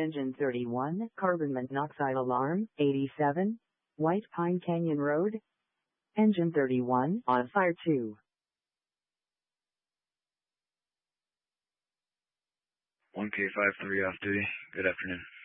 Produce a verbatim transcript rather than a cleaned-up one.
Engine thirty-one, carbon monoxide alarm, eighty-seven, White Pine Canyon Road. Engine thirty-one, on fire two. one K five three off duty. Good afternoon.